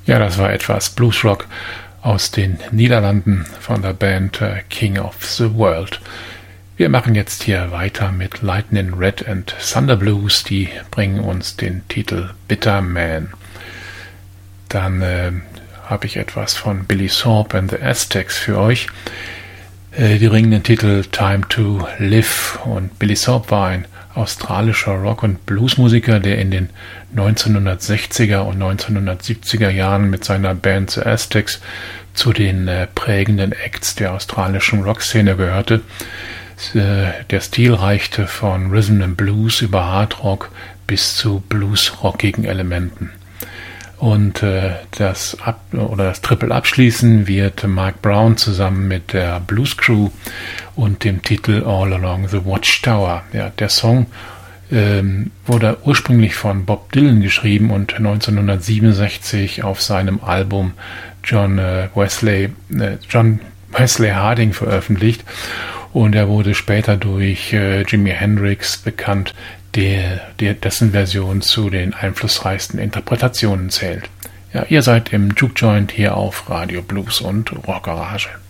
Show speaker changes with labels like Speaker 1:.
Speaker 1: Ja, das war etwas Bluesrock aus den Niederlanden von der Band King of the World. Wir machen jetzt hier weiter mit Lightning Red and Thunder Blues. Die bringen uns den Titel Bitter Man. Dann habe ich etwas von Billy Thorpe and the Aztecs für euch. Die bringen den Titel Time to Live. Und Billy Thorpe war ein australischer Rock- und Bluesmusiker, der in den 1960er und 1970er Jahren mit seiner Band The Aztecs zu den prägenden Acts der australischen Rockszene gehörte. Der Stil reichte von Rhythm and Blues über Hard Rock bis zu bluesrockigen Elementen. Und das Triple abschließen wird Mark Brown zusammen mit der Blues Crew und dem Titel All Along the Watchtower. Ja, der Song wurde ursprünglich von Bob Dylan geschrieben und 1967 auf seinem Album John Wesley Harding veröffentlicht. Und er wurde später durch Jimi Hendrix bekannt, dessen Version zu den einflussreichsten Interpretationen zählt. Ja, ihr seid im Juke Joint hier auf Radio Blues und Rock Garage.